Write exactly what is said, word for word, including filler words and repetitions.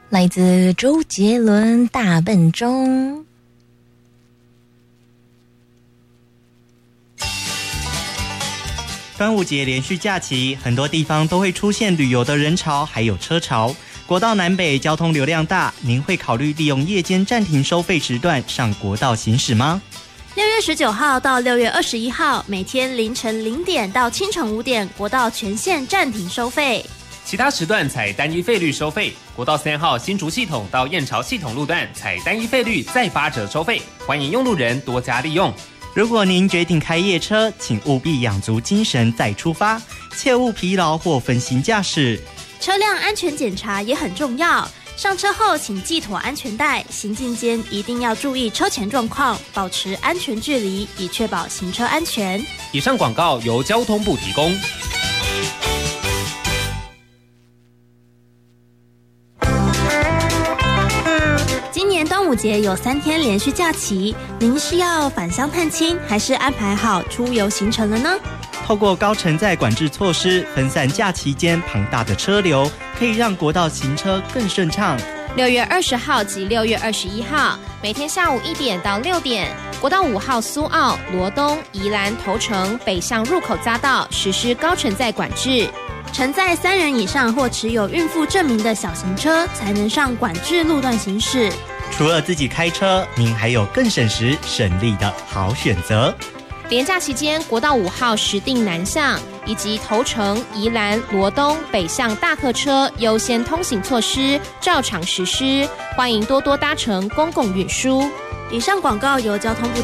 来自周杰伦《大笨钟》。 端午节连续假期，很多地方都会出现旅游的人潮，还有车潮。国道南北交通流量大，您会考虑利用夜间暂停收费时段上国道行驶吗？ 六月十九号到六月二十一号，每天凌晨零点到清晨五点，国道全线暂停收费。 其他时段采单一费率收费。国道三号新竹系统到燕巢系统路段采单一费率再八折收费，欢迎用路人多加利用。 如果您决定开夜车，请务必养足精神再出发，切勿疲劳或分心驾驶。 车辆安全检查也很重要，上车后请系妥安全带，行进间一定要注意车前状况，保持安全距离，以确保行车安全。 以上广告由交通部提供。 今年端午节有三天连续假期，您是要返乡探亲，还是安排好出游行程了呢？ 透过高承载管制措施，分散假期间庞大的车流，可以让国道行车更顺畅。 六月二十号及六月二十一号，每天下午一点到六点，国道五号苏澳、罗东、宜兰头城北向入口匝道实施高承载管制。 承载三人以上或持有孕妇证明的小型车才能上管制路段行驶。 除了自己开车，您还有更省时省力的好选择。 连假期间，国道五号石碇南向以及头城、宜兰、罗东北向大客车优先通行措施照常实施，欢迎多多搭乘公共运输。 以上广告由交通部